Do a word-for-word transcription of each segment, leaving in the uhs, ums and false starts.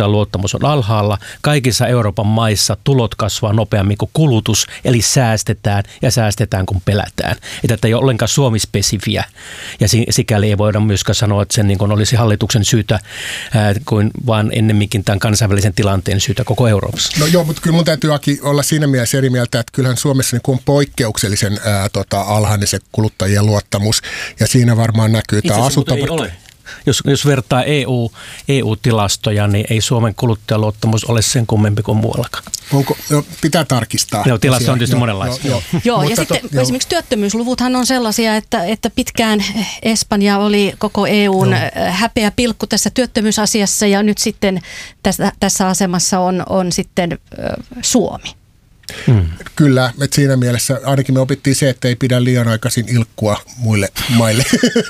kuluttajan luottamus on alhaalla. Kaikissa Euroopan maissa tulot kasvaa nopeammin kuin kulutus, eli säästetään ja säästetään kun pelätään. Että tämä ei ole ollenkaan Suomi-spesifiä ja sikäli ei voida myöskään sanoa, että se niin kuin olisi hallituksen syytä ää, kuin vaan ennemminkin tämän kansainvälisen tilanteen syytä koko Euroopassa. No joo, mutta kyllä mun täytyy Aki olla siinä mielessä eri mieltä, että kyllähän Suomessa niin kuin on poikkeuksellisen ää, tota, alhainen se kuluttajien luottamus ja siinä varmaan näkyy tämä asunto. Ei ole. Jos, jos vertaa E U, E U-tilastoja, niin ei Suomen kuluttajaluottamus ole sen kummempi kuin muuallakaan. Onko, no, pitää tarkistaa. Joo, tilasto on tietysti monenlaisia. Joo, joo. joo ja sitten to, esimerkiksi työttömyysluvuthan on sellaisia, että, että pitkään Espanja oli koko E U:n joo. häpeä pilkku tässä työttömyysasiassa ja nyt sitten tässä, tässä asemassa on, on sitten Suomi. Hmm. Kyllä, että siinä mielessä ainakin me opittiin se, että ei pidä liian aikaisin ilkkua muille maille.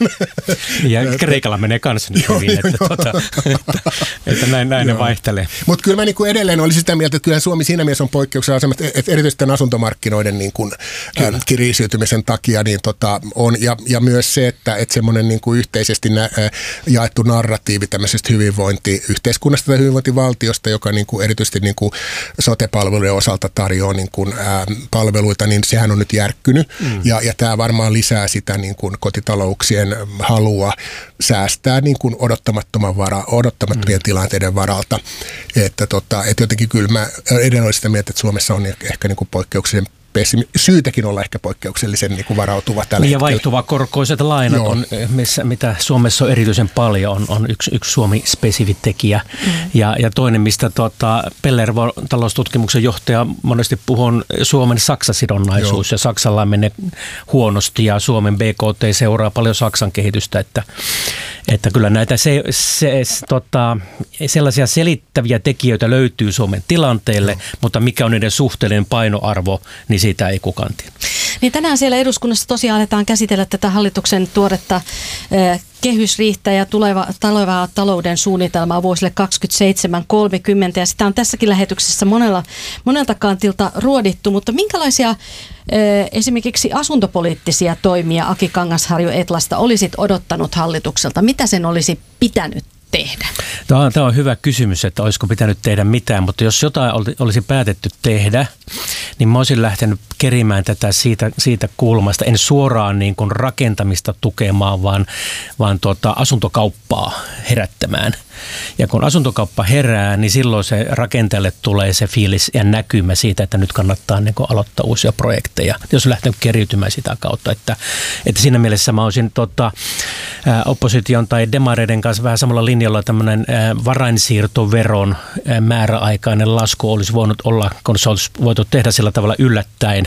Ja Kreikalla menee kanssa niin hyvin, että, tuota, että, että näin, näin ne vaihtelee. Mutta kyllä mä niin kuin edelleen olisin sitä mieltä, että kyllähän Suomi siinä mielessä on poikkeuksellinen asema, että erityisesti tämän asuntomarkkinoiden niin kuin, äh, kriisiytymisen takia niin tota, on, ja, ja myös se, että, että semmoinen niin kuin yhteisesti nä, äh, jaettu narratiivi tämmöisestä hyvinvointiyhteiskunnasta tai hyvinvointivaltiosta, joka niin kuin erityisesti niin kuin sote-palvelujen osalta tarjoaa niin kuin, ää, palveluita, niin sehän on nyt järkkynyt. Mm. Ja, ja tämä varmaan lisää sitä niin kuin kotitalouksien halua säästää niin kuin odottamattoman vara, odottamattomien mm. tilanteiden varalta. Että, tota, että jotenkin kyllä mä edelleen olen sitä mieltä, että Suomessa on ehkä niin kuin poikkeuksellisen pessimi- syytäkin olla ehkä poikkeuksellisen niin kuin varautuva tällä niin hetkellä. Ja vaihtuvakorkoiset lainat, on, missä, mitä Suomessa on erityisen paljon, on, on yksi, yksi Suomi-spesifi tekijä. Mm. Ja, ja toinen, mistä tuota, Pellervo taloustutkimuksen johtaja monesti puhuu, on Suomen Saksa-sidonnaisuus. Joo. Ja Saksalla menee huonosti ja Suomen B K T seuraa paljon Saksan kehitystä. Että, että kyllä näitä se, se, tota, sellaisia selittäviä tekijöitä löytyy Suomen tilanteelle, Joo. mutta mikä on niiden suhteellinen painoarvo, niin siitä ei kukaan tiedä. Niin tänään siellä eduskunnassa tosiaan aletaan käsitellä tätä hallituksen tuoretta eh, kehysriihtä ja tuleva, tulevaa talouden suunnitelmaa vuosille kaksikymmentäseitsemän kolmekymmentä ja sitä on tässäkin lähetyksessä monella, monelta kantilta ruodittu, mutta minkälaisia eh, esimerkiksi asuntopoliittisia toimia Aki Kangasharju-Etlasta olisit odottanut hallitukselta? Mitä sen olisi pitänyt tehdä? Tämä on, tämä on hyvä kysymys, että olisiko pitänyt tehdä mitään, mutta jos jotain olisi päätetty tehdä, niin mä olisin lähtenyt kerimään tätä siitä, siitä kulmasta, en suoraan niin kuin rakentamista tukemaan, vaan, vaan tuota asuntokauppaa herättämään. Ja kun asuntokauppa herää, niin silloin se rakentajalle tulee se fiilis ja näkymä siitä, että nyt kannattaa niin kuin aloittaa uusia projekteja, jos on lähtenyt keriytymään sitä kautta. Että, että siinä mielessä mä olisin tota, ää, opposition tai demareiden kanssa vähän samalla linjalla tämmöinen ää, varainsiirtoveron ää, määräaikainen lasku olisi voinut olla, kun se olisi voitu tehdä sillä tavalla yllättäen,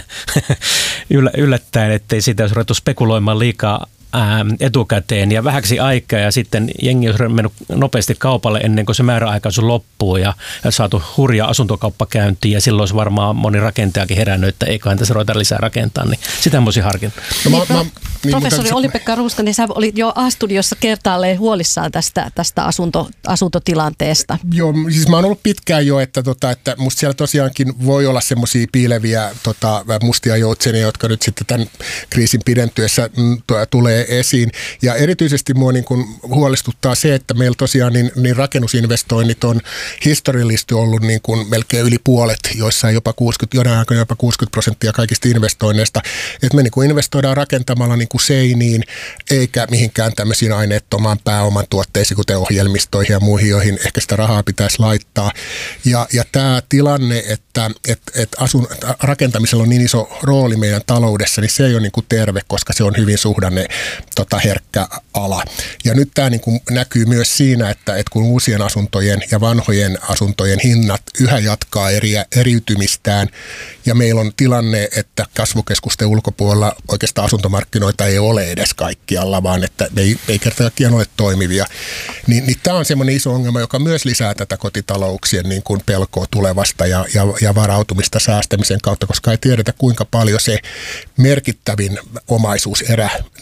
Yllä, yllättäen, ettei siitä olisi ruvettu spekuloimaan liikaa etukäteen ja vähäksi aikaa ja sitten jengi olisi mennyt nopeasti kaupalle ennen kuin se määräaikaisuus loppuu ja, ja saatu hurja asuntokauppa käyntiin ja silloin olisi varmaan moni rakentajakin herännyt, että eiköhän tässä ruveta lisää rakentaa, niin sitä mä olisin harkinnut. No, mä, mä, niin, professori Olli-Pekka Ruuskanen, sä olit jo A-studiossa kertaalleen huolissaan tästä, tästä asunto, asuntotilanteesta. Joo, siis mä oon ollut pitkään jo, että, tota, että musta siellä tosiaankin voi olla semmoisia piileviä tota, mustia joutsenia, jotka nyt sitten tämän kriisin pidentyessä mm, tulee esiin. Ja erityisesti mua niin kuin huolestuttaa se, että meillä tosiaan niin, niin rakennusinvestoinnit on historiallisesti ollut niin kuin melkein yli puolet, joissain jopa kuusikymmentä, jonain aikana jopa kuusikymmentä prosenttia kaikista investoinneista. Että me niin kuin investoidaan rakentamalla niin kuin seiniin, eikä mihinkään tämmöisiin aineettomaan pääoman tuotteisiin, kuten ohjelmistoihin ja muihin, joihin ehkä sitä rahaa pitäisi laittaa. Ja, ja tämä tilanne, että et, et asun, rakentamisella on niin iso rooli meidän taloudessa, niin se ei ole niin kuin terve, koska se on hyvin suhdanne Tota, herkkä ala. Ja nyt tämä niin kuin näkyy myös siinä, että, että kun uusien asuntojen ja vanhojen asuntojen hinnat yhä jatkaa eri, eriytymistään ja meillä on tilanne, että kasvukeskusten ulkopuolella oikeastaan asuntomarkkinoita ei ole edes kaikkialla, vaan että ne ei, ei kerta kaikkiaan ole toimivia, niin, niin tämä on semmoinen iso ongelma, joka myös lisää tätä kotitalouksien niin kuin pelkoa tulevasta ja, ja, ja varautumista säästämisen kautta, koska ei tiedetä kuinka paljon se merkittävin omaisuuserä niillä kotitalouksilla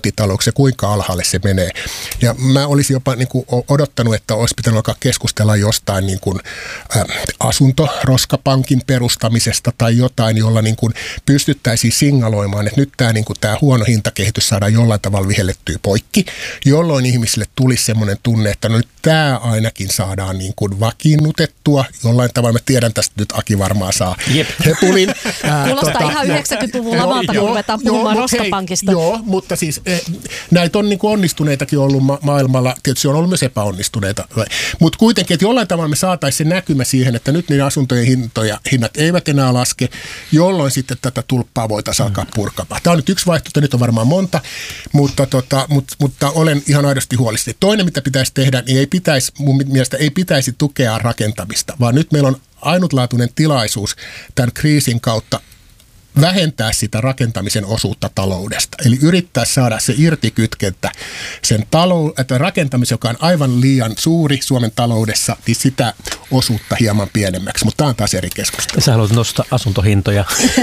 kotitalouksia, kuinka alhaalle se menee. Ja mä olisin jopa niin kuin odottanut, että olisi pitänyt alkaa keskustella jostain niin kuin, ä, asuntoroskapankin perustamisesta tai jotain, jolla niin kuin pystyttäisiin signaloimaan, että nyt tämä, niin kuin, tämä huono hintakehitys saadaan jollain tavalla vihellettyä poikki, jolloin ihmisille tulisi semmoinen tunne, että no nyt tämä ainakin saadaan niin kuin vakiinnutettua jollain tavalla. Mä tiedän tästä nyt Aki varmaan saa Jep. hepulin. Ää, Kuulostaa tota, ihan yhdeksänkymmentäluvun lamalta, kun ruvetaan puhumaan joo, roskapankista. Hei, joo, mutta siis eh, näitä on niin kuin onnistuneitakin ollut ma- maailmalla. Tietysti on ollut myös epäonnistuneita. Mutta kuitenkin, että jollain tavalla me saataisiin se näkymä siihen, että nyt niin asuntojen hintoja, hinnat eivät enää laske, jolloin sitten tätä tulppaa voitaisiin alkaa purkamaan. Tämä on nyt yksi vaihtoehto, nyt on varmaan monta, mutta, tota, mutta, mutta olen ihan aidosti huolissani. Toinen, mitä pitäisi tehdä, niin ei pitäisi, mun mielestä ei pitäisi tukea rakentamista, vaan nyt meillä on ainutlaatuinen tilaisuus tämän kriisin kautta vähentää sitä rakentamisen osuutta taloudesta. Eli yrittää saada se irtikytkentä sen talou- että rakentamisen, joka on aivan liian suuri Suomen taloudessa, niin sitä osuutta hieman pienemmäksi. Mutta tämä on taas eri keskustelu. Sä haluat nostaa asuntohintoja.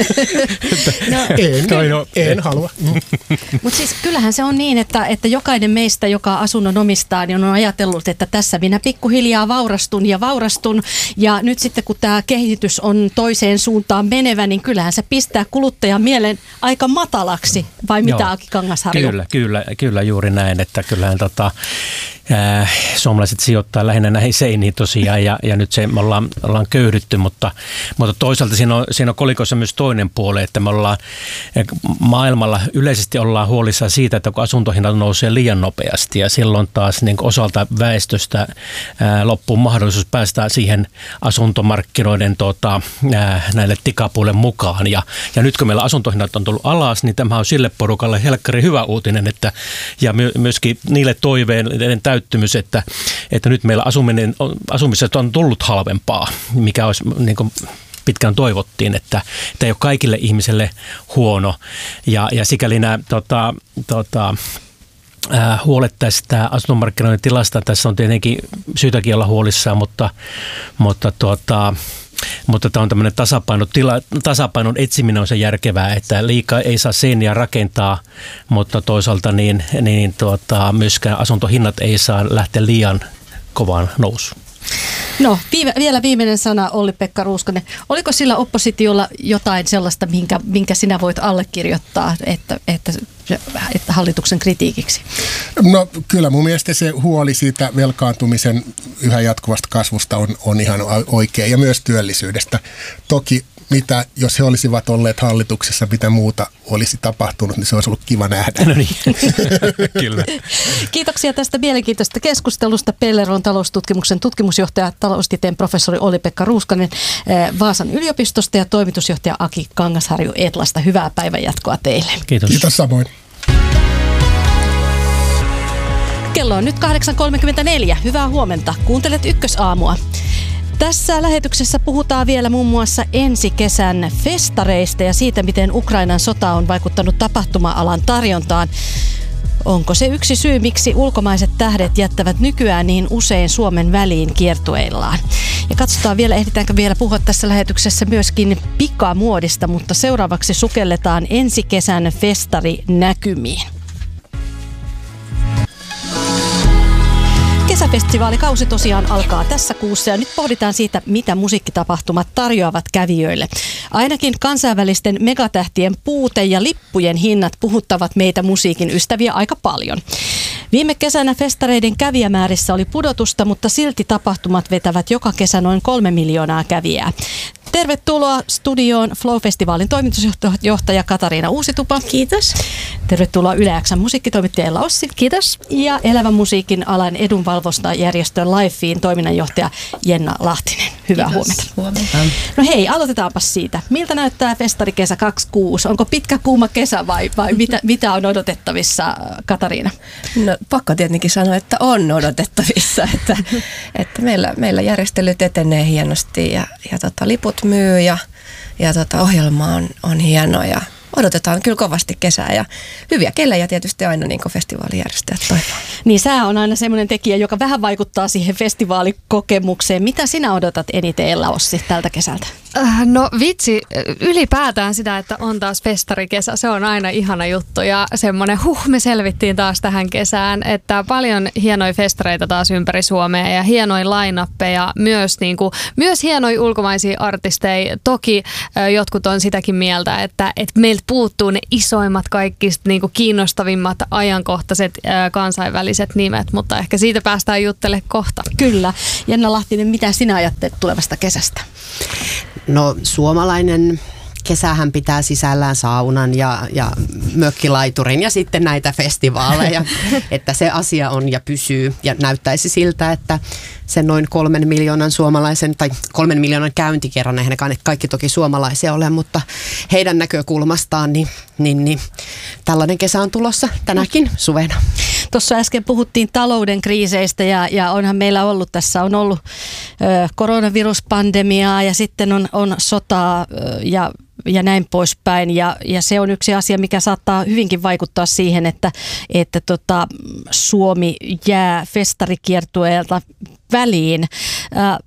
no, en, Toi, no, en, en halua. Mutta siis kyllähän se on niin, että, että jokainen meistä, joka asunnon omistaa, niin on ajatellut, että tässä minä pikkuhiljaa vaurastun ja vaurastun. Ja nyt sitten kun tämä kehitys on toiseen suuntaan menevä, niin kyllähän se pistää kuluttajan mielen aika matalaksi, vai mitä Joo, Aki Kangasharju? Kyllä, kyllä, kyllä juuri näin, että kyllähän tota, ää, suomalaiset sijoittaa lähinnä näihin seiniin tosiaan, ja, ja nyt se, me ollaan, ollaan köyhdytty, mutta, mutta toisaalta siinä on, siinä on kolikossa myös toinen puoli, että me ollaan maailmalla yleisesti ollaan huolissaan siitä, että kun asuntohinnat nousee liian nopeasti, ja silloin taas niin osalta väestöstä ää, loppuu mahdollisuus päästä siihen asuntomarkkinoiden tota, ää, näille tikapuille mukaan, ja Ja nyt kun meillä asuntohinnat on tullut alas, niin tämä on sille porukalle helkkari hyvä uutinen, että, ja my, myöskin niille toiveiden täyttymys, että, että nyt meillä asuminen, asumisesta on tullut halvempaa, mikä olisi niin kuin pitkään toivottiin, että tämä ei ole kaikille ihmisille huono. Ja, ja sikäli nämä tota, tota, äh, huolet tästä asuntomarkkinoiden tilasta, tässä on tietenkin syytäkin olla huolissaan, mutta, mutta tuota, Mutta tämä on tämmöinen tasapaino, tila, tasapainon etsiminen on se järkevää, että liikaa ei saa seiniä rakentaa, mutta toisaalta niin, niin tuota, myöskään asuntohinnat ei saa lähteä liian kovaan nousuun. No viime, vielä viimeinen sana, Olli-Pekka Ruuskanen. Oliko sillä oppositiolla jotain sellaista, minkä, minkä sinä voit allekirjoittaa, että, että, että hallituksen kritiikiksi? No kyllä mun mielestä se huoli siitä velkaantumisen yhä jatkuvasta kasvusta on, on ihan oikein, ja myös työllisyydestä. Toki mitä, jos he olisivat olleet hallituksessa, mitä muuta olisi tapahtunut, niin se olisi ollut kiva nähdä. No niin, kyllä. Kiitoksia tästä mielenkiintoisesta keskustelusta. Pellervon taloustutkimuksen tutkimusjohtaja, taloustieteen professori Olli-Pekka Ruuskanen Vaasan yliopistosta ja toimitusjohtaja Aki Kangasharju Etlasta. Hyvää päivänjatkoa teille. Kiitos. Kiitos samoin. Kello on nyt kahdeksan kolmekymmentäneljä. Hyvää huomenta. Kuuntelet Ykkösaamua. Tässä lähetyksessä puhutaan vielä muun muassa ensi kesän festareista ja siitä, miten Ukrainan sota on vaikuttanut tapahtuma-alan tarjontaan. Onko se yksi syy, miksi ulkomaiset tähdet jättävät nykyään niin usein Suomen väliin kiertueillaan? Ja katsotaan vielä, ehditäänkö vielä puhua tässä lähetyksessä myöskin pikamuodista, mutta seuraavaksi sukelletaan ensi kesän festarinäkymiin. Kesäfestivaalikausi tosiaan alkaa tässä kuussa ja nyt pohditaan siitä, mitä musiikkitapahtumat tarjoavat kävijöille. Ainakin kansainvälisten megatähtien puute ja lippujen hinnat puhuttavat meitä musiikin ystäviä aika paljon. Viime kesänä festareiden kävijämäärissä oli pudotusta, mutta silti tapahtumat vetävät joka kesä noin kolme miljoonaa kävijää. Tervetuloa studioon Flow-festivaalin toimitusjohtaja Katariina Uusitupa. Kiitos. Tervetuloa Yle X:n musiikkitoimittaja Ella Ossi. Kiitos. Ja elävän musiikin alan edunvalvontajärjestö Lifeen toiminnanjohtaja Jenna Lahtinen. Hyvää Kiitos. huomenta. Huomenta. No hei, aloitetaanpa siitä. Miltä näyttää festarikesä kaksikymmentäkuusi? Onko pitkä kuuma kesä vai, vai mitä, mitä on odotettavissa, Katariina? No pakko tietenkin sanoa, että on odotettavissa, että, että meillä, meillä järjestelyt etenee hienosti ja, ja tota, liput myy ja, ja tota, ohjelma on, on hieno ja odotetaan kyllä kovasti kesää ja hyviä kelejä tietysti aina niin kuin festivaalijärjestäjät toivoo. Niin sää on aina semmoinen tekijä, joka vähän vaikuttaa siihen festivaalikokemukseen. Mitä sinä odotat eniten, Ella Ossi, tältä kesältä? No vitsi, ylipäätään sitä, että on taas festarikesä, se on aina ihana juttu ja semmoinen huh, me selvittiin taas tähän kesään, että paljon hienoja festareita taas ympäri Suomea ja hienoja line-uppeja, myös, niin kuin, myös hienoja ulkomaisia artisteja. Toki jotkut on sitäkin mieltä, että, että meiltä puuttuu ne isoimmat, kaikista niin kuin kiinnostavimmat, ajankohtaiset kansainväliset nimet, mutta ehkä siitä päästään juttelemaan kohta. Kyllä. Jenna Lahtinen, mitä sinä ajattelet tulevasta kesästä? No suomalainen kesähän pitää sisällään saunan ja, ja mökkilaiturin ja sitten näitä festivaaleja, että se asia on ja pysyy ja näyttäisi siltä, että sen noin kolmen miljoonan suomalaisen tai kolmen miljoonan käyntikerran, eihän ne kaikki toki suomalaisia ole, mutta heidän näkökulmastaan niin, niin, niin tällainen kesä on tulossa tänäkin suvena. Tuossa äsken puhuttiin talouden kriiseistä ja, ja onhan meillä ollut tässä, on ollut ö, koronaviruspandemiaa ja sitten on, on sotaa ö, ja ja näin poispäin. Ja, ja se on yksi asia, mikä saattaa hyvinkin vaikuttaa siihen, että, että tota, Suomi jää festarikiertueelta väliin. Äh,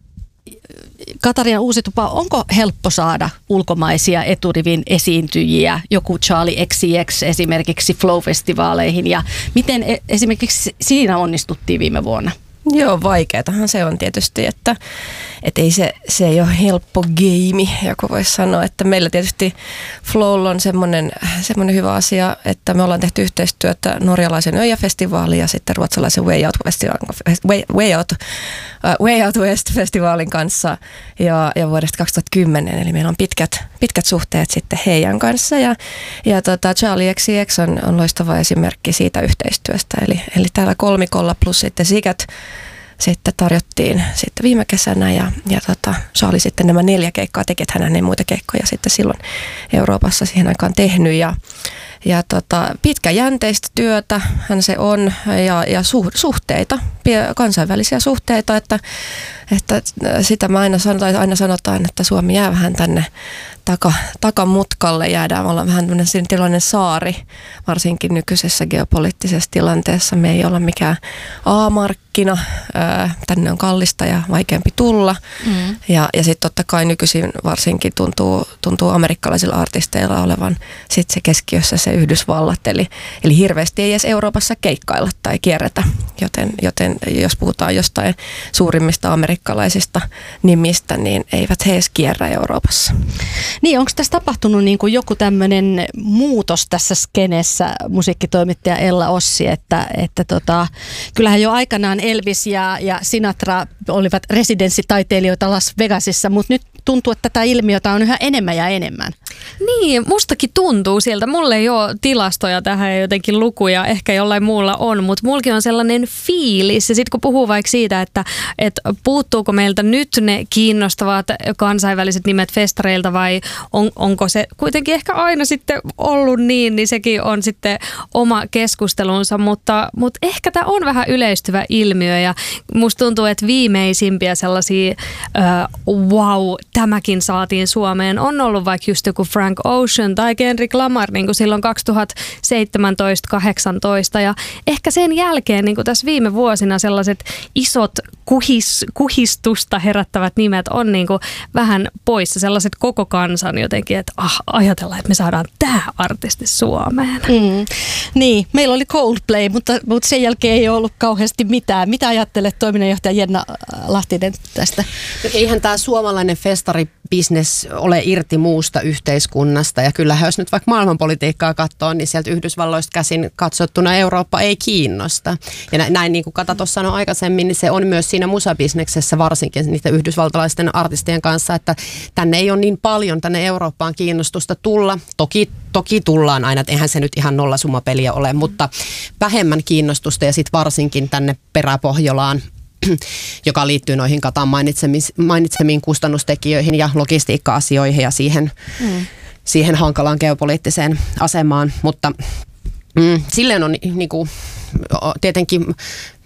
Katariina Uusitupa, onko helppo saada ulkomaisia eturivin esiintyjiä, joku Charlie X C X esimerkiksi Flow-festivaaleihin, ja miten esimerkiksi siinä onnistuttiin viime vuonna? Joo, vaikeatahan se on tietysti, että et ei se, se ei ole helppo geimi, joku voisi sanoa, että meillä tietysti Flow on semmoinen, semmoinen hyvä asia, että me ollaan tehty yhteistyötä norjalaisen Öja-festivaalin ja sitten ruotsalaisen Way Out West, Way, Way Out, uh, Way Out West-festivaalin kanssa ja, ja vuodesta kaksituhattakymmenen, eli meillä on pitkät, pitkät suhteet sitten heidän kanssa ja, ja tota Charlie X C X on, on loistava esimerkki siitä yhteistyöstä, eli, eli täällä kolmikolla plus sitten Sikat sitten tarjottiin sitten viime kesänä ja, ja tota, se oli sitten nämä neljä keikkaa, teki, että hän ei muita keikkoja sitten silloin Euroopassa siihen aikaan tehnyt ja, ja tota, pitkäjänteistä työtä hän se on ja, ja suh, suhteita, kansainvälisiä suhteita, että, että sitä mä aina sanotaan, aina sanotaan, että Suomi jää vähän tänne taka, takamutkalle, jäädään, ollaan vähän tämmöinen saari, varsinkin nykyisessä geopoliittisessa tilanteessa. Me ei olla mikään A-markkina, ää, tänne on kallista ja vaikeampi tulla. Mm. Ja, ja sitten totta kai nykyisin varsinkin tuntuu, tuntuu amerikkalaisilla artisteilla olevan sit se keskiössä se Yhdysvallat, eli, eli hirveästi ei edes Euroopassa keikkailla tai kierretä, joten, joten jos puhutaan jostain suurimmista amerikkalaisista nimistä, niin eivät he edes kierrä Euroopassa. Niin, onko tässä tapahtunut niin kuin joku tämmöinen muutos tässä skenessä, musiikkitoimittaja Ella Ossi, että, että tota, kyllähän jo aikanaan Elvis ja, ja Sinatra olivat residenssitaiteilijoita Las Vegasissa, mutta nyt tuntuu, että tätä ilmiötä on yhä enemmän ja enemmän. Niin, mustakin tuntuu siltä. Mulla ei ole tilastoja tähän ja jotenkin lukuja, ehkä jollain muulla on, mutta mullakin on sellainen fiilis. Ja sitten kun puhuu vaikka siitä, että, että puuttuuko meiltä nyt ne kiinnostavat kansainväliset nimet festareilta vai on, onko se kuitenkin ehkä aina sitten ollut niin, niin sekin on sitten oma keskustelunsa, mutta, mutta ehkä tämä on vähän yleistyvä ilmiö ja musta tuntuu, että viimeisimpiä sellaisia uh, wow, tämäkin saatiin Suomeen on ollut vaikka just joku Frank Ocean tai Kendrick Lamar niin kuin silloin kaksituhattaseitsemäntoista kahdeksantoista ja ehkä sen jälkeen niin kuin tässä viime vuosina sellaiset isot kuhis, kuhistusta herättävät nimet on niin kuin vähän poissa, sellaiset koko kansan jotenkin, että ah, ajatellaan, että me saadaan tämä artisti Suomeen. Mm. Niin, meillä oli Coldplay, mutta, mutta sen jälkeen ei ollut kauheasti mitään. Mitä ajattelet toiminnanjohtaja Jenna Lahtinen tästä? Eihän tämä suomalainen festaribisnes ole irti muusta yhteiskunnasta ja kyllähän jos nyt vaikka maailmanpolitiikkaa katsoo, niin sieltä Yhdysvalloista käsin katsottuna Eurooppa ei kiinnosta. Ja näin, näin niin kuin Kata tuossa sanoi aikaisemmin, niin se on myös siinä musabisneksessä varsinkin niiden yhdysvaltalaisten artistien kanssa, että tänne ei ole niin paljon tänne Eurooppaan kiinnostusta tulla. Toki, toki tullaan aina, että eihän se nyt ihan nollasumapeliä ole, mutta vähemmän kiinnostusta ja sitten varsinkin tänne Peräpohjolaan, joka liittyy noihin Katan mainitsemiin kustannustekijöihin ja logistiikka-asioihin ja siihen, mm. siihen hankalaan geopoliittiseen asemaan. Mutta mm, silleen on niinku, tietenkin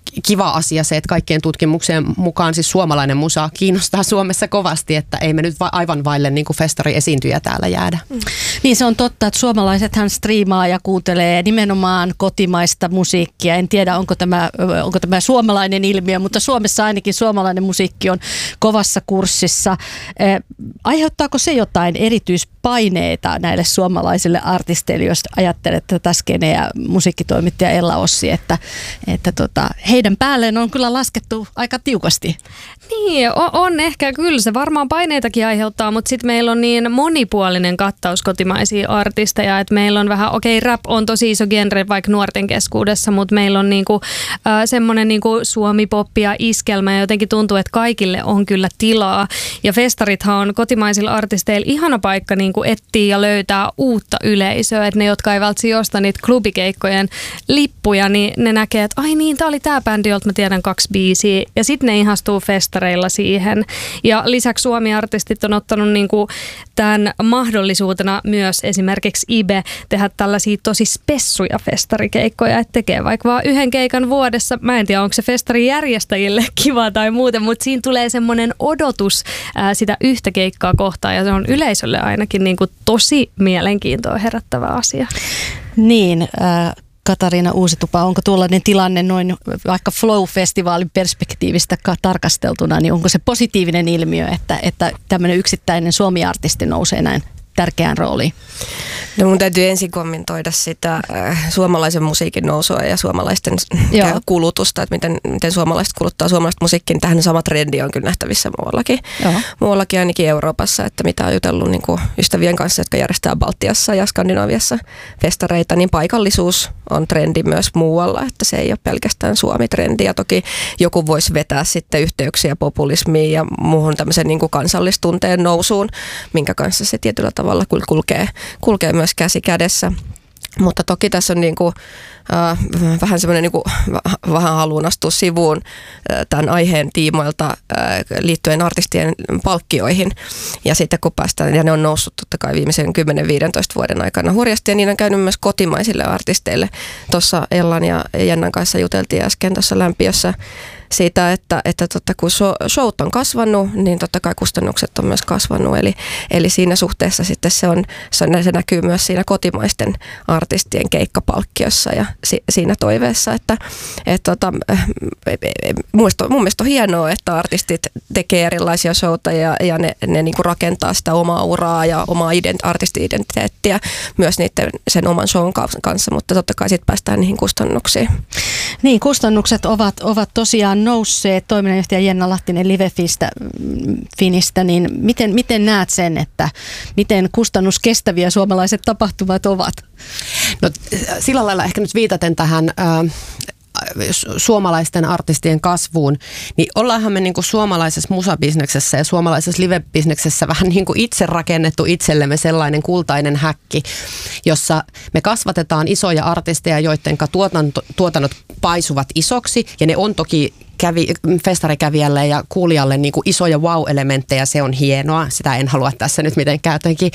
kiva asia se, että kaikkien tutkimuksien mukaan siis suomalainen musa kiinnostaa Suomessa kovasti, että ei me nyt va- aivan vaille niin kuin festari-esiintyjä täällä jäädä. Mm. Niin se on totta, että suomalaisethan striimaa ja kuuntelee nimenomaan kotimaista musiikkia. En tiedä, onko tämä, onko tämä suomalainen ilmiö, mutta Suomessa ainakin suomalainen musiikki on kovassa kurssissa. Eh, aiheuttaako se jotain erityispaineita näille suomalaisille artisteille, jos ajattelet tätä skeneä musiikkitoimittaja Ella Ossi, että, että tota, heidän päälleen on kyllä laskettu aika tiukasti. Niin, on, on ehkä kyllä. Se varmaan paineitakin aiheuttaa, mutta sitten meillä on niin monipuolinen kattaus kotimaisia artisteja, että meillä on vähän, okei, okay, rap on tosi iso genre vaikka nuorten keskuudessa, mutta meillä on niinku, äh, semmoinen niinku suomi-poppi ja iskelmä ja jotenkin tuntuu, että kaikille on kyllä tilaa. Ja festarithan on kotimaisilla artisteilla ihana paikka niinku etsiä ja löytää uutta yleisöä, että ne, jotka ei välttämättä osta niitä klubikeikkojen lippuja, niin ne näkee, että ai niin, tää oli tää bändi, jolta mä tiedän kaksi biisiä, ja sitten ne ihastuu festareilla siihen. Ja lisäksi Suomi-artistit on ottanut niinku tämän mahdollisuutena myös esimerkiksi Ibe tehdä tällaisia tosi spessuja festarikeikkoja, että tekee vaikka vaan yhden keikan vuodessa. Mä en tiedä, onko se festarijärjestäjille kiva tai muuten, mutta siinä tulee semmoinen odotus ää, sitä yhtä keikkaa kohtaan, ja se on yleisölle ainakin niinku tosi mielenkiintoa herättävä asia. Niin, äh, Katariina Uusitupa, onko tuollainen tilanne noin vaikka Flow-festivaalin perspektiivistä tarkasteltuna, niin onko se positiivinen ilmiö, että, että tämmöinen yksittäinen Suomi-artisti nousee näin tärkeään rooliin? No mun täytyy ensin kommentoida sitä äh, suomalaisen musiikin nousua ja suomalaisten Joo. kulutusta, että miten, miten suomalaiset kuluttaa suomalaista musiikkia. Tähän sama trendi on kyllä nähtävissä muuallakin. Joo. Muuallakin ainakin Euroopassa, että mitä on jutellut niin kuin ystävien kanssa, jotka järjestää Baltiassa ja Skandinaviassa festareita, niin paikallisuus on trendi myös muualla, että se ei ole pelkästään Suomi-trendi. Ja toki joku voisi vetää sitten yhteyksiä populismiin ja muuhun tämmöisen niin kuin kansallistunteen nousuun, minkä kanssa se tietyllä tavalla kulkee, kulkee myös käsi kädessä. Mutta toki tässä on niin kuin, äh, vähän semmoinen niin kuin, vähän haluun astua sivuun äh, tämän aiheen tiimoilta äh, liittyen artistien palkkioihin. Ja sitten kun päästään, ja ne on noussut totta kai viimeisen kymmenen viisitoista vuoden aikana hurjasti, ja niin on käynyt myös kotimaisille artisteille. Tuossa Ellan ja Jennan kanssa juteltiin äsken tuossa lämpiössä siitä, että, että totta, kun showt on kasvanut, niin totta kai kustannukset on myös kasvanut. Eli, eli siinä suhteessa sitten se, on, se näkyy myös siinä kotimaisten artistien keikkapalkkiossa ja si, siinä toiveessa, että et, tota, mun mielestä on hienoa, että artistit tekee erilaisia showta ja, ja ne, ne niinku rakentaa sitä omaa uraa ja omaa ident, artisti-identiteettiä myös niiden, sen oman shown kanssa, mutta totta kai sitten päästään niihin kustannuksiin. Niin, kustannukset ovat, ovat tosiaan nousseet. Toiminnanjohtaja Jenna Lahtinen Livefistä, Finistä, niin miten, miten näet sen, että miten kustannuskestäviä suomalaiset tapahtumat ovat? No, sillä lailla ehkä nyt viitaten tähän Äh, suomalaisten artistien kasvuun, niin ollaanhan me niin kuin suomalaisessa musabisneksessä ja suomalaisessa live-bisneksessä vähän niin kuin itse rakennettu itsellemme sellainen kultainen häkki, jossa me kasvatetaan isoja artisteja, joiden tuotannot paisuvat isoksi, ja ne on toki kävi, festarikävijälle ja kuulijalle niin kuin isoja wow-elementtejä, se on hienoa, sitä en halua tässä nyt mitenkään jotenkin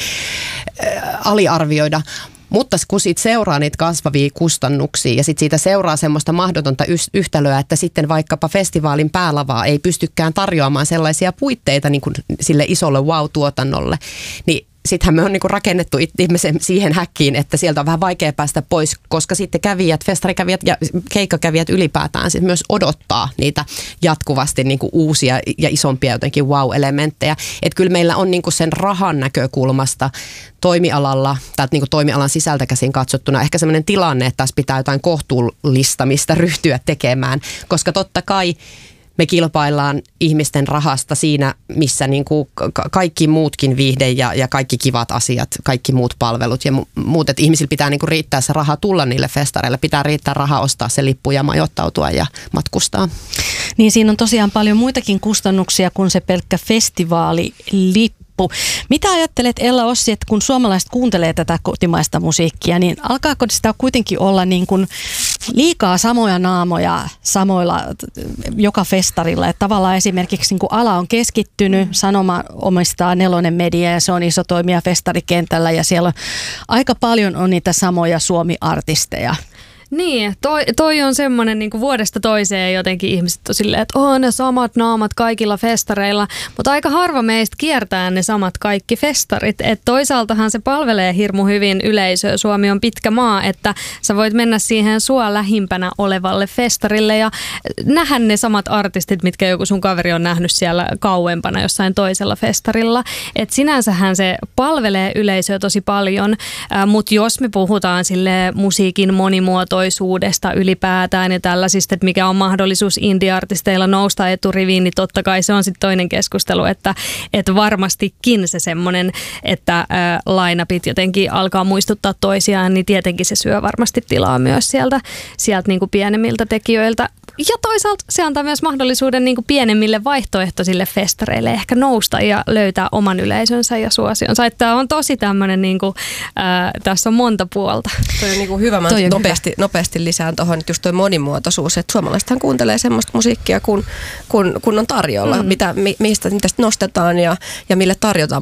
äh, aliarvioida. Mutta kun siitä seuraa niitä kasvavia kustannuksia ja sit siitä seuraa semmoista mahdotonta yhtälöä, että sitten vaikkapa festivaalin päälavaa ei pystykään tarjoamaan sellaisia puitteita niin kuin sille isolle wow-tuotannolle, niin sittenhän me on niinku rakennettu ihmisen siihen häkkiin, että sieltä on vähän vaikea päästä pois, koska sitten kävijät, festarikävijät ja keikkakävijät ylipäätään sit myös odottaa niitä jatkuvasti niinku uusia ja isompia jotenkin wow-elementtejä. Että kyllä meillä on niinku sen rahan näkökulmasta toimialalla, tai niinku toimialan sisältä käsin katsottuna ehkä sellainen tilanne, että tässä pitää jotain kohtuullistamista ryhtyä tekemään, koska totta kai me kilpaillaan ihmisten rahasta siinä, missä niin kuin kaikki muutkin viihde ja, ja kaikki kivat asiat, kaikki muut palvelut ja muut, että ihmisillä pitää niin kuin riittää se raha tulla niille festareille, pitää riittää raha ostaa se lippu ja majoittautua ja matkustaa. Niin siinä on tosiaan paljon muitakin kustannuksia kuin se pelkkä festivaalilippu. Mitä ajattelet, Ella Ossi, että kun suomalaiset kuuntelee tätä kotimaista musiikkia, niin alkaako sitä kuitenkin olla niin kuin liikaa samoja naamoja samoilla joka festarilla? Että tavallaan esimerkiksi niin kuin ala on keskittynyt, Sanoma omistaa Nelonen Media ja se on iso toimija festarikentällä ja siellä on aika paljon on niitä samoja Suomi-artisteja. Niin, toi, toi on semmoinen niin kuin vuodesta toiseen jotenkin ihmiset on silleen, että on ne samat naamat kaikilla festareilla, mutta aika harva meistä kiertää ne samat kaikki festarit. Et toisaaltahan se palvelee hirmu hyvin yleisöä. Suomi on pitkä maa, että sä voit mennä siihen sua lähimpänä olevalle festarille ja nähdä ne samat artistit, mitkä joku sun kaveri on nähnyt siellä kauempana jossain toisella festarilla. Et sinänsähän se palvelee yleisöä tosi paljon, äh, mutta jos me puhutaan sille musiikin monimuotoisuudesta ylipäätään ja tällaisista, että mikä on mahdollisuus indie-artisteilla nousta eturiviin, niin totta kai se on sitten toinen keskustelu, että, että varmastikin se semmoinen, että ää, lainapit jotenkin alkaa muistuttaa toisiaan, niin tietenkin se syö varmasti tilaa myös sieltä, sieltä niin kuin pienemmiltä tekijöiltä. Ja toisaalta se antaa myös mahdollisuuden niin kuin pienemmille vaihtoehtoisille festareille ehkä nousta ja löytää oman yleisönsä ja suosionsa. Että tämä on tosi tämmöinen, niin kuin, ää, tässä on monta puolta. Toi on niin kuin hyvä. Mä nopeasti, nopeasti lisään tuohon, että just toi monimuotoisuus, että suomalaisethan kuuntelee semmoista musiikkia, kun, kun, kun on tarjolla, mm. mitä, mi, mistä, mitä nostetaan ja, ja mille tarjotaan